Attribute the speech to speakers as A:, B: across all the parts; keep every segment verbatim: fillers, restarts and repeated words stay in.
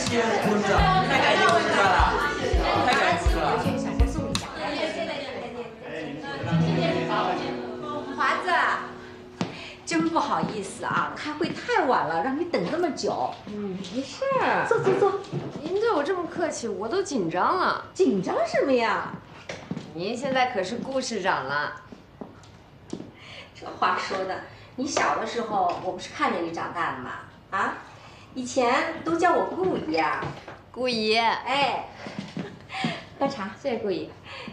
A: 结婚了，太感谢公司了，太感谢了。
B: 华子，真不好意思啊，开会太晚了，让你等这么久。
C: 嗯，没事。
B: 坐坐坐。
C: 您对我这么客气，我都紧张了。
B: 紧张什么呀？
C: 您现在可是顾市长了。
B: 这话说的，你小的时候我不是看着你长大的吗？啊，以前都叫我顾姨啊。
C: 顾姨，
B: 哎，喝茶。
C: 谢谢顾姨。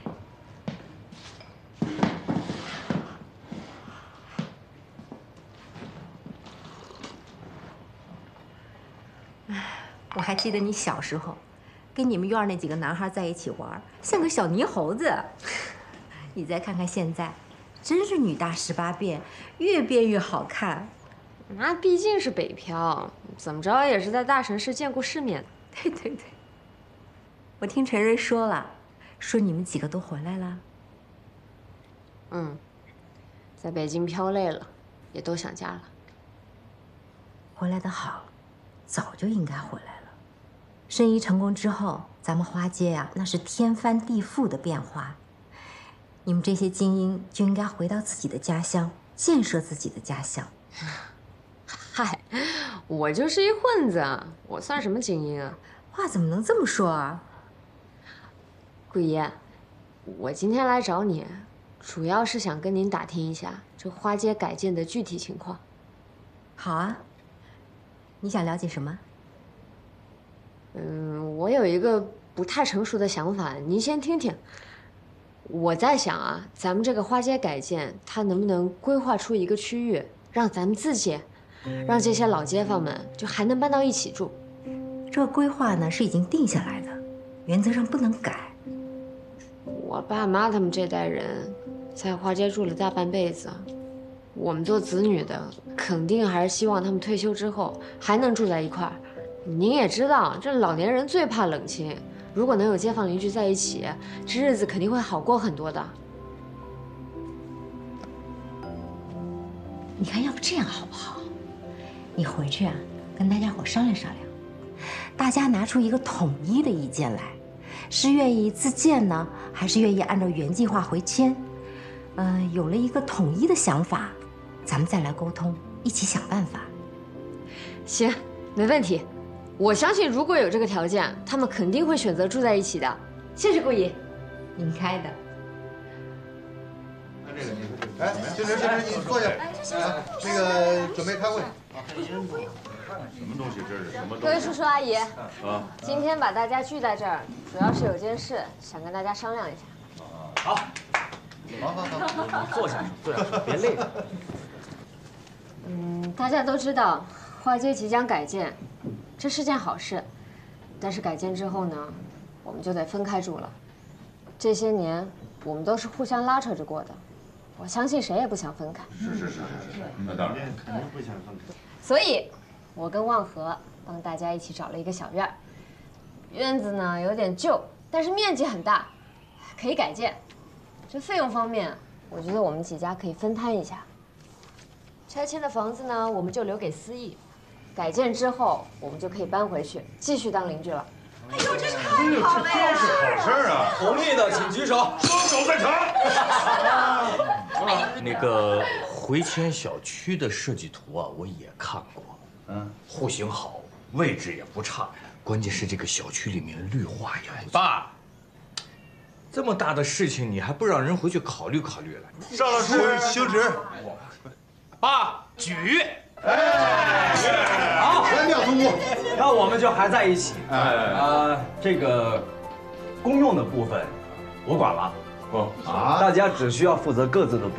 B: 我还记得你小时候，跟你们院那几个男孩在一起玩，像个小泥猴子。你再看看现在，真是女大十八变，越变越好看。
C: 那毕竟是北漂，怎么着也是在大城市见过世面的。
B: 对对对。我听陈瑞说了，说你们几个都回来了。
C: 嗯，在北京漂累了，也都想家了。
B: 回来的好，早就应该回来了。生意成功之后，咱们花街呀、啊，那是天翻地覆的变化。你们这些精英就应该回到自己的家乡，建设自己的家乡。
C: 嗨，我就是一混子，我算什么精英啊？
B: 话怎么能这么说啊？
C: 顾姨，我今天来找你，主要是想跟您打听一下这花街改建的具体情况。
B: 好啊，你想了解什么？
C: 嗯，我有一个不太成熟的想法，您先听听。我在想啊，咱们这个花街改建，它能不能规划出一个区域，让咱们自己，让这些老街坊们就还能搬到一起住？
B: 这个规划呢是已经定下来的，原则上不能改。
C: 我爸妈他们这代人，在花街住了大半辈子，我们做子女的，肯定还是希望他们退休之后还能住在一块儿。您也知道，这老年人最怕冷清，如果能有街坊邻居在一起，这日子肯定会好过很多的。
B: 你看，要不这样好不好？你回去啊，跟大家伙商量商量，大家拿出一个统一的意见来，是愿意自建呢，还是愿意按照原计划回迁？嗯、呃，有了一个统一的想法，咱们再来沟通，一起想办法。
C: 行，没问题。我相信，如果有这个条件，他们肯定会选择住在一起的。谢谢顾姨，
B: 您开的。
D: 那这个你，哎，星辰，星辰，你坐下。啊，那个准备开会。
E: 什么东西？这是什么东西？
C: 各位叔叔阿姨，
E: 啊，
C: 今天把大家聚在这儿，主要是有件事想跟大家商量一下。
E: 好，
D: 好好好，
E: 你坐下，坐下，别累着。
C: 嗯，大家都知道，花街即将改建。这是件好事，但是改建之后呢，我们就得分开住了。这些年我们都是互相拉扯着过的，我相信谁也不想分开。
E: 是是是是是，那当然肯定不想分开。
C: 所以，我跟望和帮大家一起找了一个小院儿，院子呢有点旧，但是面积很大，可以改建。这费用方面，我觉得我们几家可以分摊一下。拆迁的房子呢，我们就留给思义。改建之后，我们就可以搬回去，继续当邻居了。
B: 哎呦，这是太好了呀！
E: 好事儿啊！
A: 同意的请举手，
E: 双手赞成。那个回迁小区的设计图啊，我也看过，嗯，户型好，位置也不差，关键是这个小区里面绿化也不错。爸，这么大的事情你还不让人回去考虑考虑了？
D: 邵老师，行止。
E: 爸，举。
D: 哎，好，关掉总部。
A: 那我们就还在一起。
E: 哎，
A: 啊，这个公用的部分我管了。
E: 哦
A: 啊，大家只需要负责各自的部分。